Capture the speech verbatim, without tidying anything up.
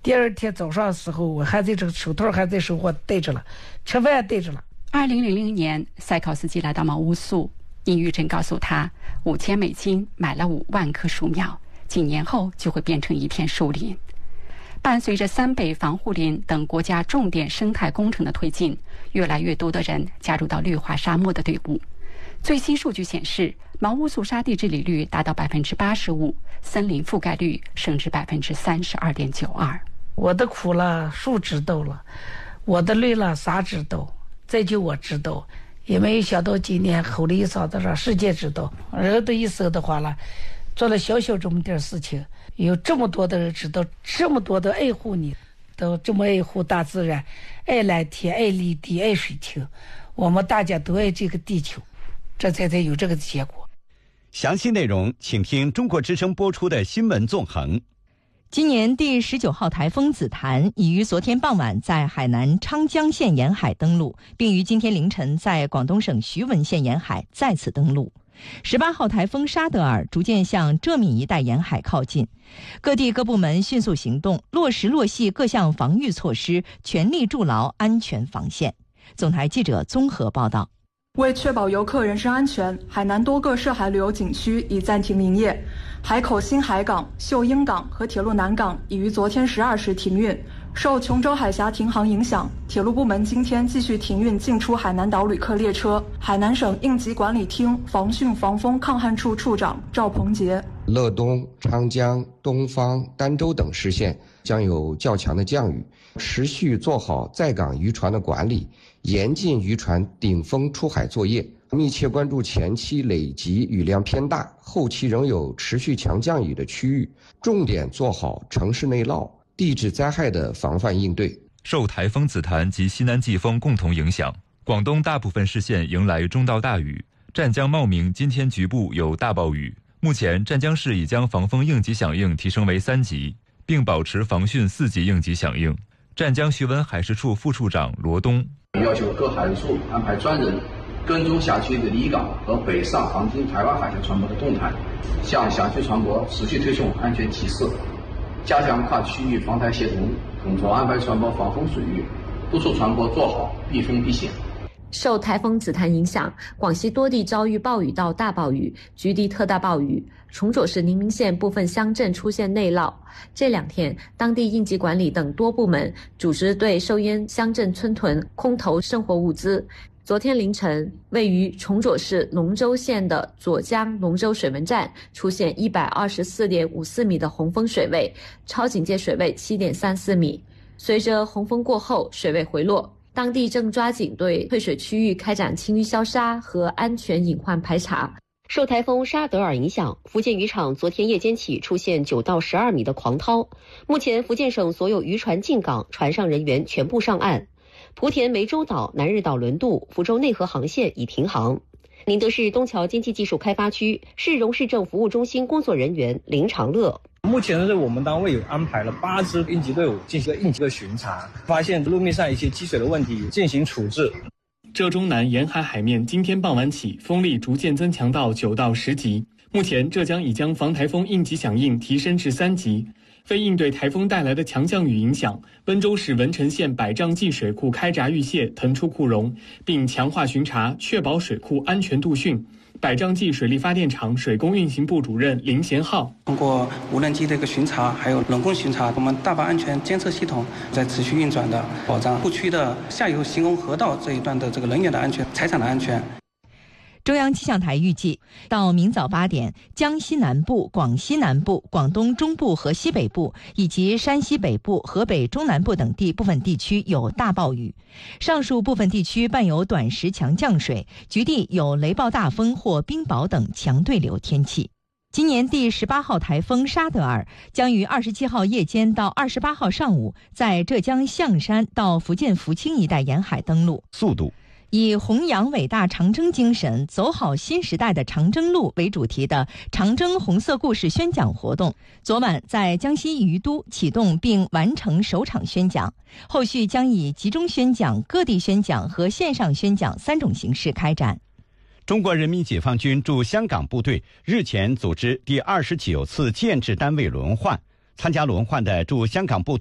第二天早上的时候，我还在这个手套还在手我戴着了，吃饭戴着了。 二零零零年，塞考斯基来到毛乌素，殷玉珍告诉他，五千美金买了五万棵树苗，几年后就会变成一片树林。伴随着三倍防护林等国家重点生态工程的推进，越来越多的人加入到绿化沙漠的队伍。最新数据显示，毛乌素沙地治理率达到百分之八十五，森林覆盖率升至百分之三十二点九二。 我的苦了，树知道了；我的累了，啥知道？再就我知道，也没有想到今年吼了一嗓子让世界知道。人的一生的话了，做了小小这么点事情，有这么多的人知道，这么多的爱护你，都这么爱护大自然，爱蓝天，爱绿地，爱水清。我们大家都爱这个地球，这才才有这个结果。 详细内容请听中国之声播出的新闻纵横。 今年第十九号台风紫檀已于昨天傍晚在海南昌江县沿海登陆，并于今天凌晨在广东省徐闻县沿海再次登陆。十八号台风沙德尔逐渐向浙闽一带沿海靠近，各地各部门迅速行动，落实落细各项防御措施，全力筑牢安全防线。总台记者综合报道。 为确保游客人身安全，海南多个涉海旅游景区已暂停营业，海口新海港、秀英港和铁路南港已于昨天十二时停运。受琼州海峡停航影响，铁路部门今天继续停运进出海南岛旅客列车。海南省应急管理厅防汛防风抗旱处处长赵鹏杰： 乐东、昌江、东方、儋州等市县将有较强的降雨，持续做好在港渔船的管理，严禁渔船顶风出海作业，密切关注前期累积雨量偏大、后期仍有持续强降雨的区域，重点做好城市内涝、地质灾害的防范应对。 受台风紫檀及西南季风共同影响，广东大部分市县迎来中到大雨，湛江茂名今天局部有大暴雨。目前湛江市已将防风应急响应提升为三级，并保持防汛四级应急响应。湛江徐闻海事处副处长罗东要求各海事处安排专人跟踪辖区的离港和北上航经台湾海峡船舶的动态，向辖区船舶持续推送安全提示，加强跨区域防台协同，统筹安排船舶防风水域，督促船舶做好避风避险。 受台风紫檀影响，广西多地遭遇暴雨到大暴雨，局地特大暴雨。崇左市宁明县部分乡镇出现内涝。这两天，当地应急管理等多部门组织对受淹乡镇村屯空投生活物资。昨天凌晨，位于崇左市龙州县的左江龙州水文站出现一百二十四点五四米的洪峰水位，超警戒水位七点三四米。随着洪峰过后，水位回落。当地正抓紧对退水区域开展清淤消杀和安全隐患排查。 受台风沙德尔影响，福建渔场昨天夜间起出现九到十二米的狂涛。目前，福建省所有渔船进港，船上人员全部上岸。莆田湄洲岛、南日岛轮渡、福州内河航线已停航。宁德市东桥经济技术开发区市容市政服务中心工作人员林长乐。 目前是我们单位有安排了八支应急队伍进行应急的巡查，发现路面上一些积水的问题进行处置。 浙中南沿海海面今天傍晚起风力逐渐增强到九到十级，目前浙江已将防台风应急响应提升至三级。为应对台风带来的强降雨影响，温州市文成县百丈季水库开闸预泄腾出库容，并强化巡查，确保水库安全度汛。百丈季水利发电厂水工运行部主任林贤浩： 通过无人机的一个巡查，还有人工巡查，我们大坝安全监测系统在持续运转的，保障库区的下游形容河道这一段的这个人员的安全、财产的安全。 中央气象台预计，到明早八点，江西南部、广西南部、广东中部和西北部以及山西北部、河北中南部等地部分地区有大暴雨，上述部分地区伴有短时强降水，局地有雷暴大风或冰雹等强对流天气。今年第十八号台风沙德尔将于二十七号夜间到二十八号上午在浙江象山到福建福清一带沿海登陆。 速度以弘扬伟大长征精神，走好新时代的长征路为主题的长征红色故事宣讲活动，昨晚在江西于都启动并完成首场宣讲，后续将以集中宣讲、各地宣讲和线上宣讲三种形式开展。 中国人民解放军驻香港部队日前组织第二十九次建制单位轮换，参加轮换的驻香港部队